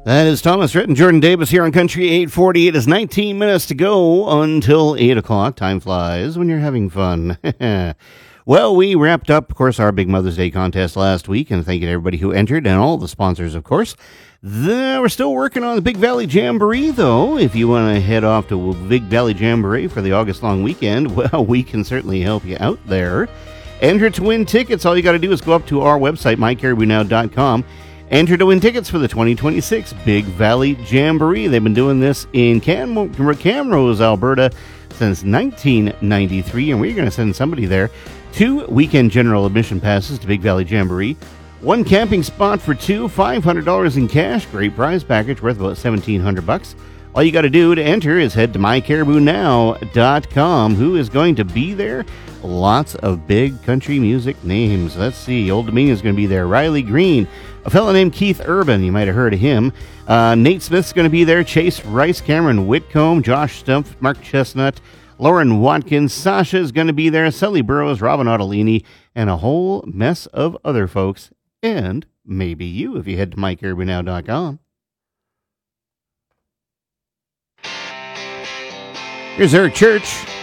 That is Thomas Rhett and Jordan Davis here on Country 840. It is 19 minutes to go until 8 o'clock. Time flies when you're having fun. Well, we wrapped up, of course, our big Mother's Day contest last week, and thank you to everybody who entered and all the sponsors, of course. We're still working on the Big Valley Jamboree, though. If you want to head off to Big Valley Jamboree for the August long weekend, well, we can certainly help you out there. Enter to win tickets. All you got to do is go up to our website, mycaribounow.com. Enter to win tickets for the 2026 Big Valley Jamboree. They've been doing this in Camrose, Alberta since 1993, and we're going to send somebody there. 2 weekend general admission passes to Big Valley Jamboree, 1 camping spot for 2, $500 in cash, great prize package worth about $1,700. All you got to do to enter is head to mycaribounow.com. Who is going to be there? Lots of big country music names. Let's see. Old Dominion is going to be there. Riley Green. A fellow named Keith Urban. You might have heard of him. Nate Smith's going to be there. Chase Rice, Cameron Whitcomb, Josh Stumpf, Mark Chestnut, Lauren Watkins. Sasha's going to be there. Sully Burrows, Robin Ottolini, and a whole mess of other folks. And maybe you if you head to mycaribounow.com. Here's Eric Church.